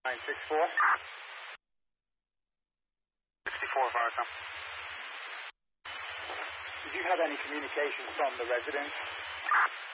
964. 64, Firestone. Did you have any communication from the residents